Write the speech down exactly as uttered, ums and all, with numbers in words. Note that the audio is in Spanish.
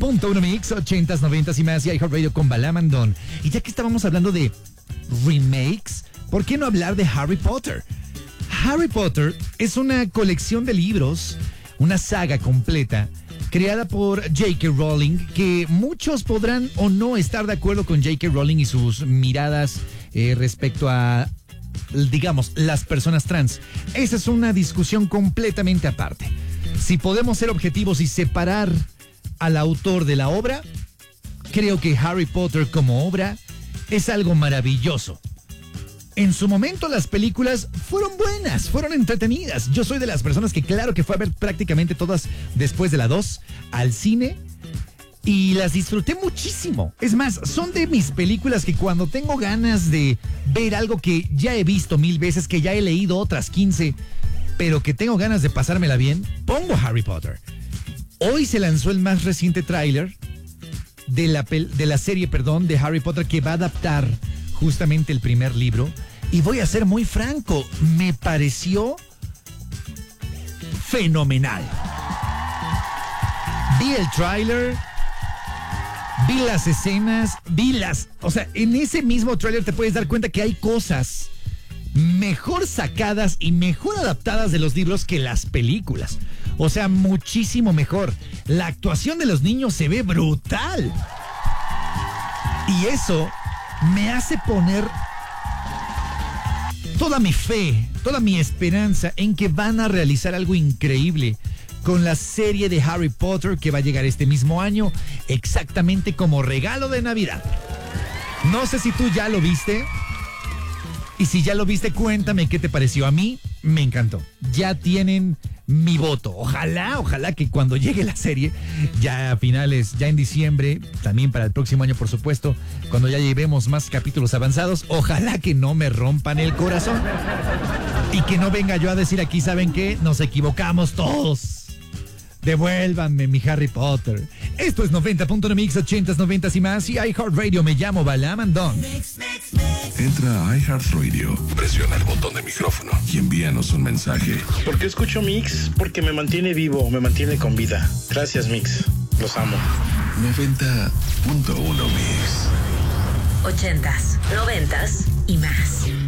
punto uno Mix, ochentas, noventas y más, y iHeartRadio con Balamandón. Y ya que estábamos hablando de remakes, ¿por qué no hablar de Harry Potter? Harry Potter es una colección de libros, una saga completa, creada por J K. Rowling, que muchos podrán o no estar de acuerdo con J K. Rowling y sus miradas eh, respecto a, digamos, las personas trans. Esa es una discusión completamente aparte. Si podemos ser objetivos y separar al autor de la obra, creo que Harry Potter como obra es algo maravilloso. En su momento las películas fueron buenas, fueron entretenidas. Yo soy de las personas que claro que fue a ver prácticamente todas después de la dos al cine y las disfruté muchísimo. Es más, son de mis películas que cuando tengo ganas de ver algo que ya he visto mil veces, que ya he leído otras quince, pero que tengo ganas de pasármela bien, pongo Harry Potter. Hoy se lanzó el más reciente tráiler de la, de la serie, perdón, de Harry Potter, que va a adaptar justamente el primer libro. Y voy a ser muy franco, me pareció fenomenal. Vi el tráiler, vi las escenas, vi las... O sea, en ese mismo tráiler te puedes dar cuenta que hay cosas mejor sacadas y mejor adaptadas de los libros que las películas. O sea, muchísimo mejor. La actuación de los niños se ve brutal. Y eso me hace poner toda mi fe, toda mi esperanza en que van a realizar algo increíble con la serie de Harry Potter que va a llegar este mismo año, exactamente como regalo de Navidad. No sé si tú ya lo viste. Y si ya lo viste, cuéntame qué te pareció. A mí me encantó. Ya tienen mi voto. Ojalá, ojalá que cuando llegue la serie, ya a finales, ya en diciembre, también para el próximo año, por supuesto, cuando ya llevemos más capítulos avanzados, ojalá que no me rompan el corazón. Y que no venga yo a decir aquí, ¿saben qué? Nos equivocamos todos. Devuélvanme mi Harry Potter. Esto es noventa punto uno Mix, ochentas, noventas y más, y iHeartRadio. Me llamo Balamandón. Entra a iHeartRadio, presiona el botón de micrófono y envíanos un mensaje. ¿Por qué escucho Mix? Porque me mantiene vivo, me mantiene con vida. Gracias, Mix. Los amo. noventa punto uno Mix. Ochentas, noventas y más.